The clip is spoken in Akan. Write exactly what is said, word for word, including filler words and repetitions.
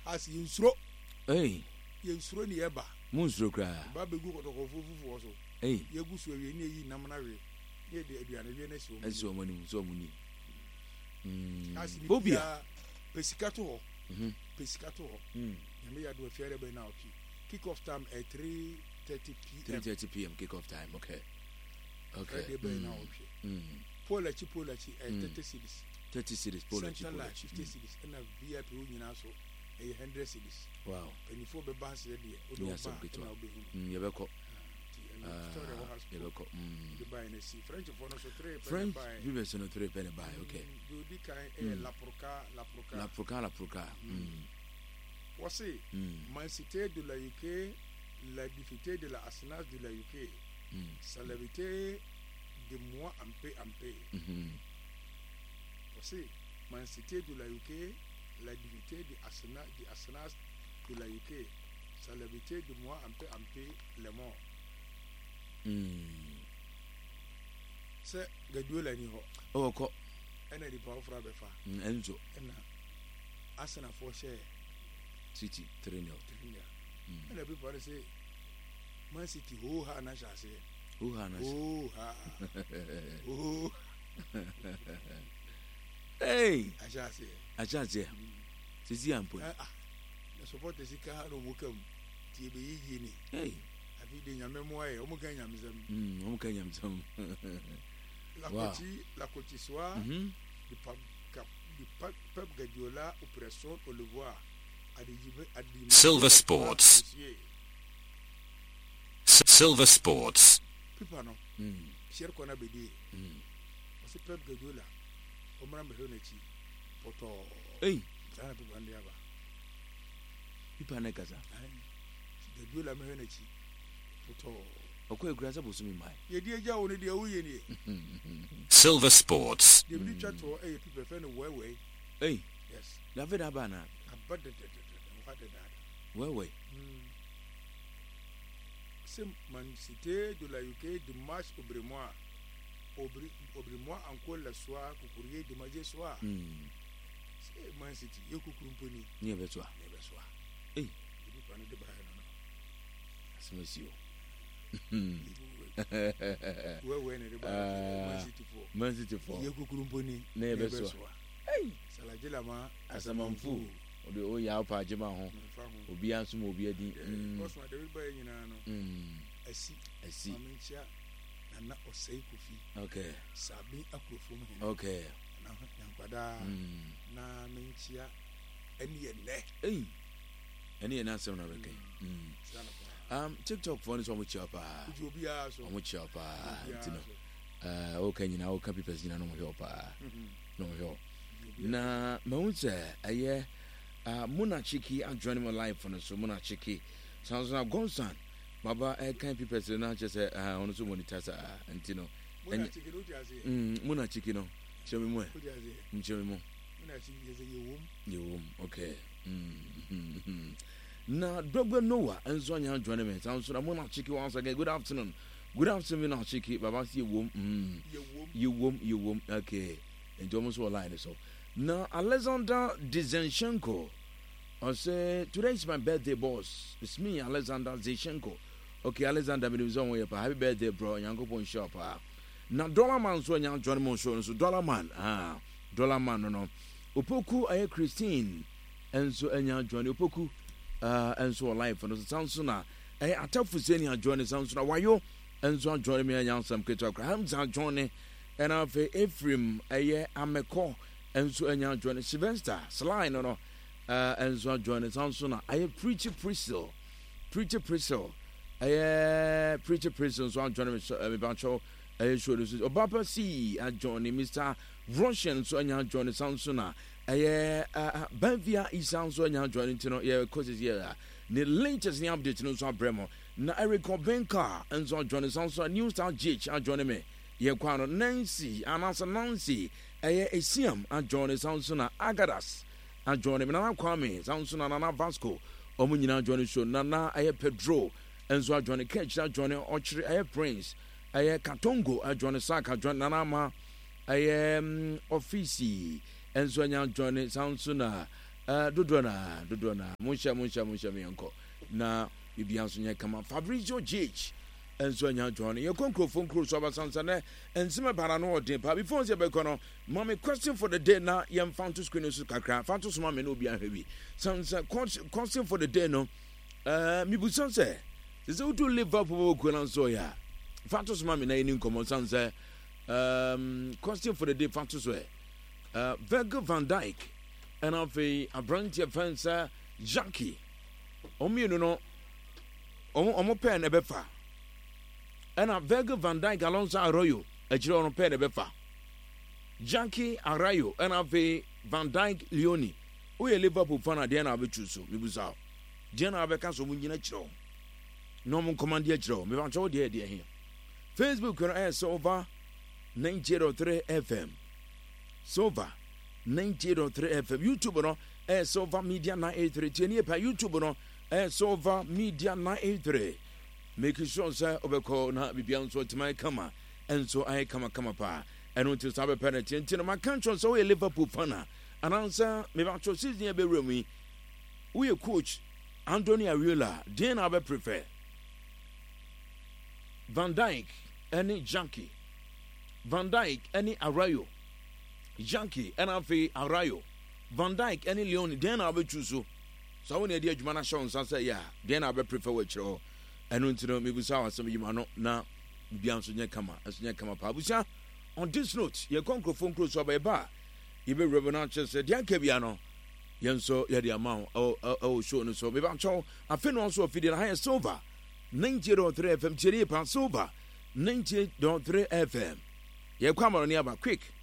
as insuro eh insuro ni eba munsuro kra ba begu ko to fufu so eh yegu so we ni yi nam na we ye de aduane we na so eso mo ni so mo ni mm bobia pesikato ho mhm pesikato ho mm me ya do fiare be na okay kick off time at three thirty p.m. three thirty p.m. kick off time. Okay. Okay. Mm. Mm. Pola chi pola chi at thirty cities. thirty cities pola chi pola chi fifty cities and a V I P nyina so a hundred cities. Wow. And if be bass there o do ba na obi hu. Mm yebeko. Ah, yebeko. Mm. The buy na see French for no so three French people so no three penny buy. Okay. Do di kai e la proca la proca. La proca la proca. Mm. Voici, mm. Man Cité de la U K, la difficulté de la Arsenal de la U K, mm. Salavité de moi en paix en paix. Mm-hmm. Voici, Man Cité de la U K, la difficulté de Arsenal de Arsenal de la U K, Salavité de moi en paix en paix, les morts. Mm. C'est Gadiola ni ho. Oh, ko. Ena di pa ofra be fa. Mm, enzo. Ena Arsenal for share. City three nil. Mm. And the people say, Man City, oh, ha, na shall say. Oh, ha, na oh, ha. Oh, hey, I shall say. I shall say. Sisi ampo. Ah, the support the Sika no welcome. T B E ni. Hey, I think the Yamemoy, Omuka Yamzam. Hmm, Omuka Yamzam. La Cochi, La Cochi Soir, the Pep Gadiola, Opération au Levoir. Silver Sports. Silver Sports. People no. Hmm. Share kona bedi. Hmm. Wasi Pep Guardiola. Omra mbehonechi. Poto. Hey. Sana people andi aba. People na kaza. Guardiola mbehonechi. Poto. Okoye grasa bosumi mai. Ye die ja woni de wuye ni. Silver Sports. The bidi chato eh people friend wewe. Hey. Yes. La vida bana. Abade. Ouais, ouais. C'est Man Cité de la U K, de match au Brémois. Au Brémois, encore le soir, au courrier de manger soir. C'est Man City, il y a un peu de n'y a pas de soir. Il y a soir. Eh, il y a pas de bain. C'est monsieur. Ouais, ouais, il y a Man City for. Man City for. Il y a un peu de n'y a pas de soir. Eh, ça l'a dit là-bas. Asamanfu. Ode o ya pa jema ho obi anso mo obi adi mm boss ma de bi baye nyina no mm asi asi mamenchia na osei kofi okay sabi akrofo mu hin okay na yankwada na menchia eni ye ne eh eni ye na sem na beke mm um TikTok phone so mo chiapa obi a so mo chiapa ntino eh o kan nyina o kan people nyina no mo hiopa no mo hio na maunse aye Uh, Muna Chiki and joining my life on the so Muna Chiki. Sounds like Gonsan. Baba, I can't be person now just uh, on the Sumonitasa and Tino. Muna Chiki, no. Show me more. Show me more. You womb. Okay. Now, Dogger Noah and Sonia joining me. Sounds like Muna Chiki once again. Good afternoon. Good afternoon, Muna Chiki. Baba, see you womb. You womb, you womb. Okay. And Jomus will line so. Now, Alexander Zinchenko. I say, today is my birthday, boss. It's me, Alexander Zinchenko. Okay, Alexander, happy birthday, bro. Yango Pon Shop. Now, Dollar Man, so young John Monson, so Dollar Man, ah, Dollar Man, no, no. Opoku, I Christine, and so young Johnny Opoku, uh, and so life, and so Sansona. I attempt for saying, Johnny Sansona, why you, and so join me, and young some Kitok, Hamza Johnny, and I've Ephraim, a year, I'm a call. And so, and young Johnny Sylvester, Sly, no, no, uh, and so Johnny Sansona. I have Preacher Priscilla, Preacher Priscilla, I Preacher Priscilla, so I'm Johnny Bancho, I show this. Obapa C, I Johnny, Mister Russian, so and young Johnny Sansona, I Benvia is sounds so and young Johnny Tino, yeah, because it's here. The latest update, no, so Bremo, na Eric Benka, and so Johnny Sansona, New Star G H, I Johnny me, yeah, Quano Nancy, and answer Nancy. Aye, a Siam and Johnny Sansona Agadas and Johnny Nana Kwame Sansona Nana Vasco Omunina Johnny Show Nana Aye Pedro and so Johnny Ketch Johnny Ochri Aye Prince Aye Katongo Johnny Saka Johnny Nanama Aye Offici and so Johnny Sansona uh, dodo na dodo na munhya munhya munhya menko na bibia nso nya kama Fabrizio G H enso nya join ye konkrofo nkro so abasansa na ensima bara no odin pa before se be kono mommy question for the day na ye mfa to screen so kakra fa to so ma me na obi ahwe bi sansa question for the day no uh mi bu sanse is it to Liverpool ko na so ya fa to so ma me na ni nkomo sansa um question for the day fa to so uh Virgil van Dijk and of a branch offense Jackie omi no no omo omo pen e befa and a Virgil van Dijk Alonso Arroyo a jiro no pen e befa Jackie Arroyo and of a Van Dijk Leone we Liverpool fan ade na be chuso me busa de na be ka so munyina jiro no mo command e jiro me ban cho de de here Facebook no e so over ninety point three F M Sova ninety point three F M YouTube no eh Sova Media nine eighty-three tieni pa YouTube no eh Sova Media nine eighty-three make sure say obeko na bibia nso timai kama enso ai kama kama pa eno to sabe penalty ntino ma control so we Liverpool fan anansa me ba cho season e be remi we coach Anthony Ariola den na be prefer Van Dijk any Junkie Van Dijk any Arroyo Junkie and Afi Arroyo Van Dijk any Leone then I will choose so so when the adjuma na show say yeah then I will prefer which or and until me busa some you no na bianso nya kama asunya kama pa busa on this note ye konkro phone close so ba ba ye be revenant say dia ka bia no yenso ye dia ma o o show no so be ba cho afi no so afi na high silver ninety point three F M tiri pa silver ninety point three F M ye kwamaro ni aba quick